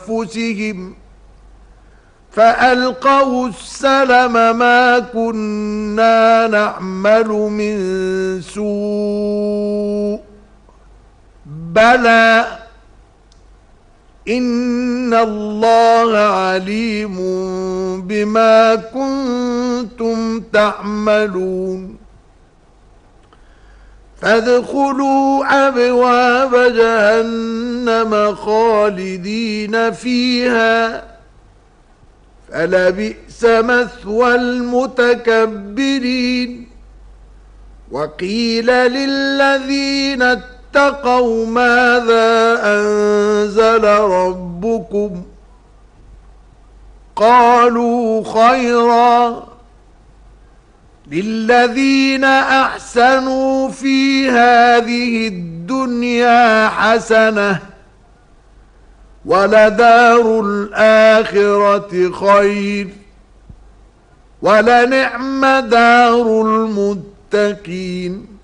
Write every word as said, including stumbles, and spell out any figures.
أنفسهم فألقوا السلم ما كنا نعمل من سوء بلى إن الله عليم بما كنتم تعملون فادخلوا أبواب جهنم خالدين فيها فلبئس مثوى المتكبرين وقيل للذين اتقوا ماذا أنزل ربكم قالوا خيرا للذين أحسنوا في هذه الدنيا حسنة ولدار الآخرة خير ولنعم دار المتقين